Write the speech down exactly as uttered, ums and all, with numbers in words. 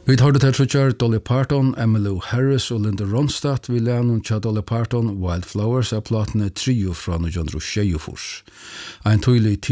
Vi tar det til trutjar Dolly Parton, Emmylou Harris og Linda Ronstadt vi lærte til Dolly Parton Wildflowers av platene trio fra nittonhundre og tjuefors. En tydelig